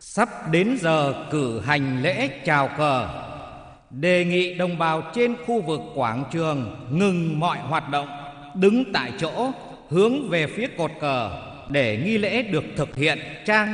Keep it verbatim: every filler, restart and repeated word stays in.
Sắp đến giờ cử hành lễ chào cờ. Đề nghị đồng bào trên khu vực quảng trường ngừng mọi hoạt động, đứng tại chỗ hướng về phía cột cờ để nghi lễ được thực hiện trang